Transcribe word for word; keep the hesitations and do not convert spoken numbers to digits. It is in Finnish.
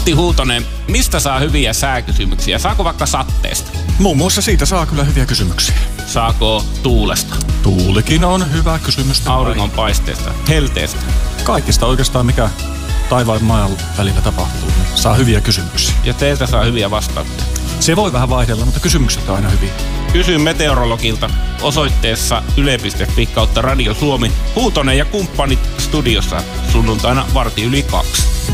Matti Huutonen, mistä saa hyviä sääkysymyksiä? Saako vaikka satteesta? Muun muassa siitä saa kyllä hyviä kysymyksiä. Saako tuulesta? Tuulikin on hyvä kysymys. Auringonpaisteesta? Helteestä? Kaikista oikeastaan, mikä taivaan ja maan välillä tapahtuu, niin saa hyviä kysymyksiä. Ja teiltä saa hyviä vastauksia? Se voi vähän vaihdella, mutta kysymykset on aina hyviä. Kysy meteorologilta osoitteessa yle piste fi kautta Radio Suomi. Huutonen ja kumppanit studiossa sunnuntaina varti yli kaksi.